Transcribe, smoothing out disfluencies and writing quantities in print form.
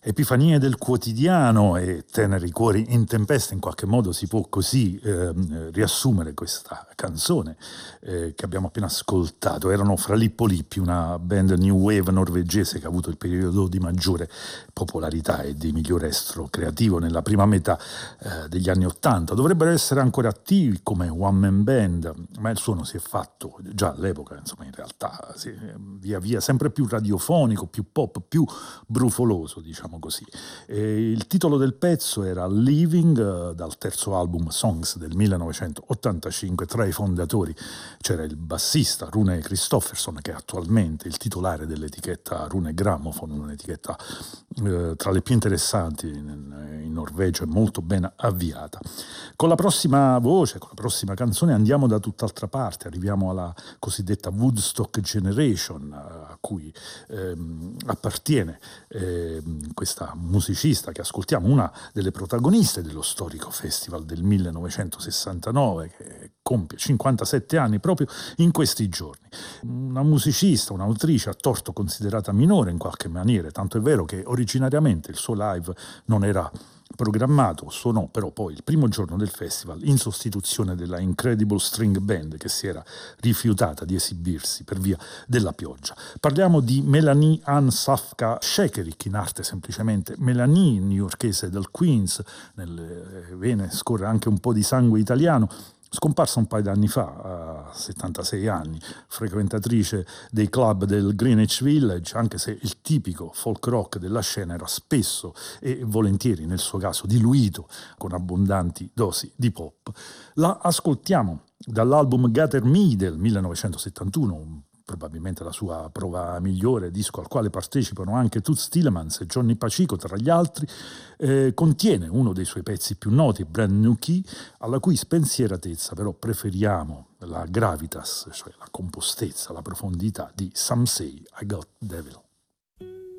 Epifanie del quotidiano e teneri cuori in tempesta, in qualche modo si può così riassumere questa canzone che abbiamo appena ascoltato. Erano fra Lippo Lippi, una band new wave norvegese che ha avuto il periodo di maggiore popolarità e di migliore estro creativo nella prima metà degli anni '80. Dovrebbero essere ancora attivi come one man band, ma il suono si è fatto già all'epoca, insomma, in realtà via via sempre più radiofonico, più pop, più brufoloso, diciamo così. Il titolo del pezzo era Living, dal terzo album Songs del 1985. Tra i fondatori c'era il bassista Rune Kristofferson, che è attualmente il titolare dell'etichetta Rune Gramophone, un'etichetta tra le più interessanti in Norvegia e molto ben avviata. Con la prossima voce, con la prossima canzone andiamo da tutt'altra parte, arriviamo alla cosiddetta Woodstock Generation, a cui appartiene questa musicista che ascoltiamo, una delle protagoniste dello storico festival del 1969, che compie 57 anni proprio in questi giorni. Una musicista, un'autrice a torto considerata minore in qualche maniera, tanto è vero che originariamente il suo live non era programmato, suonò però poi il primo giorno del festival in sostituzione della Incredible String Band, che si era rifiutata di esibirsi per via della pioggia. Parliamo di Melanie Ann Safka Shekerick, in arte semplicemente Melanie, newyorkese del Queens, nelle vene scorre anche un po' di sangue italiano. Scomparsa un paio d'anni fa, a 76 anni, frequentatrice dei club del Greenwich Village, anche se il tipico folk rock della scena era spesso e volentieri, nel suo caso, diluito con abbondanti dosi di pop. La ascoltiamo dall'album Gather Me del 1971, probabilmente la sua prova migliore, disco al quale partecipano anche Toots Thielemans e Johnny Pacico tra gli altri. Contiene uno dei suoi pezzi più noti, Brand New Key, alla cui spensieratezza però preferiamo la gravitas, cioè la compostezza, la profondità di Some Say I Got Devil.